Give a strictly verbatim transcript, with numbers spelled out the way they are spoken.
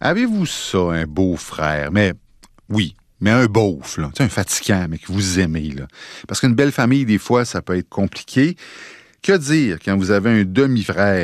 Avez-vous ça, un beau-frère? Mais oui, mais un beauf, là, tu sais, un fatigant, mais que vous aimez, là. Parce qu'une belle famille, des fois, ça peut être compliqué. Que dire quand vous avez un demi-frère